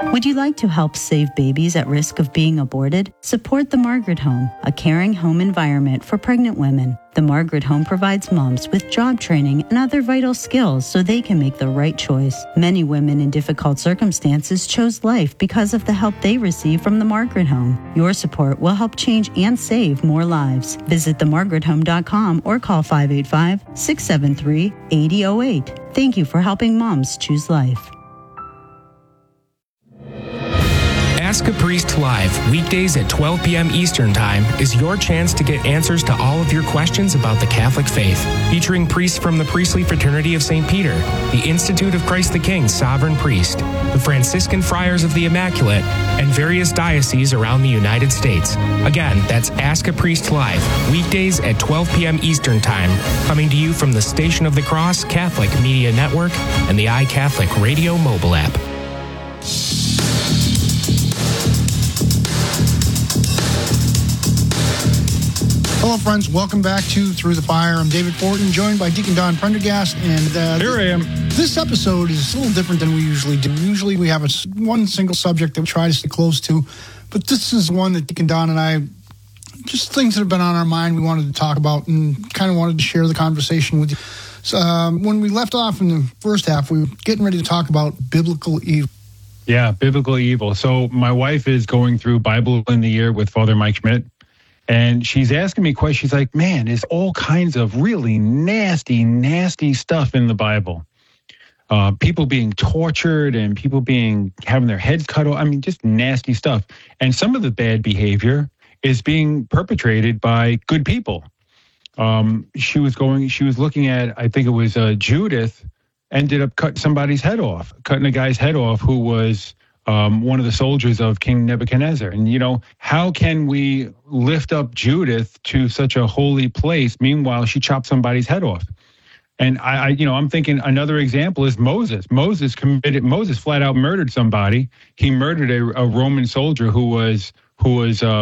Would you like to help save babies at risk of being aborted? Support the Margaret Home, a caring home environment for pregnant women. The Margaret Home provides moms with job training and other vital skills so they can make the right choice. Many women in difficult circumstances chose life because of the help they receive from the Margaret Home. Your support will help change and save more lives. Visit themargarethome.com or call 585-673-8008. Thank you for helping moms choose life. Ask a Priest Live, weekdays at 12 p.m. Eastern Time, is your chance to get answers to all of your questions about the Catholic faith. Featuring priests from the Priestly Fraternity of St. Peter, the Institute of Christ the King Sovereign Priest, the Franciscan Friars of the Immaculate, and various dioceses around the United States. Again, that's Ask a Priest Live, weekdays at 12 p.m. Eastern Time, coming to you from the Station of the Cross Catholic Media Network and the iCatholic Radio mobile app. Hello, friends. Welcome back to Through the Fire. I'm David Fortin, joined by Deacon Don Prendergast. And here I am. This episode is a little different than we usually do. Usually we have one single subject that we try to stay close to. But this is one that Deacon Don and I, just things that have been on our mind we wanted to talk about and kind of wanted to share the conversation with you. So when we left off in the first half, we were getting ready to talk about biblical evil. Yeah, biblical evil. So my wife is going through Bible in the Year with Father Mike Schmidt. And she's asking me questions. She's like, man, there's all kinds of really nasty stuff in the Bible. People being tortured and people having their heads cut off. I mean, just nasty stuff. And some of the bad behavior is being perpetrated by good people. She was looking at, I think it was Judith, ended up cutting a guy's head off who was one of the soldiers of King Nebuchadnezzar. And, how can we lift up Judith to such a holy place? Meanwhile, she chopped somebody's head off. And I'm thinking another example is Moses. Moses flat out murdered somebody. He murdered a Roman soldier who was